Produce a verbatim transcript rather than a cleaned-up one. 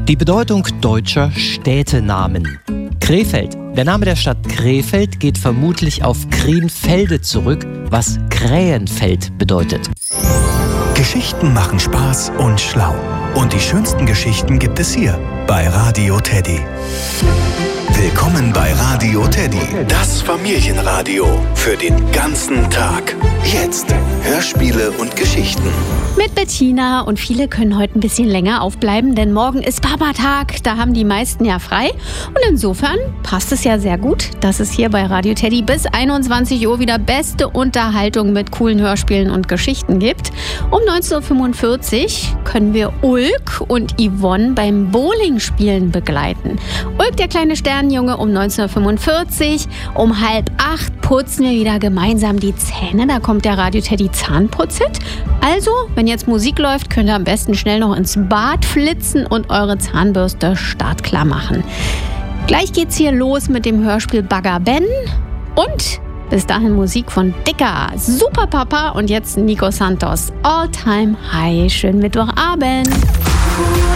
Die Bedeutung deutscher Städtenamen. Krefeld. Der Name der Stadt Krefeld geht vermutlich auf Krienfelde zurück, was Krähenfeld bedeutet. Geschichten machen Spaß und schlau. Und die schönsten Geschichten gibt es hier bei Radio Teddy. Willkommen bei Radio Teddy, das Familienradio für den ganzen Tag. Jetzt Hörspiele und Geschichten. Mit Bettina, und viele können heute ein bisschen länger aufbleiben, denn morgen ist Papa-Tag, da haben die meisten ja frei. Und insofern passt es ja sehr gut, dass es hier bei Radio Teddy bis einundzwanzig Uhr wieder beste Unterhaltung mit coolen Hörspielen und Geschichten gibt. Um neunzehn Uhr fünfundvierzig können wir Ulk und Yvonne beim Bowling-Spielen begleiten. Ulk, der kleine Sternenjunge, um neunzehn Uhr fünfundvierzig. Um halb acht putzen wir wieder gemeinsam die Zähne. Da kommt der Radio Teddy Zahnputzhit. Also, wenn jetzt Musik läuft, könnt ihr am besten schnell noch ins Bad flitzen und eure Zahnbürste startklar machen. Gleich geht's hier los mit dem Hörspiel Bagger Ben und bis dahin Musik von Dicker, Super Papa und jetzt Nico Santos, All Time High. Schönen Mittwochabend.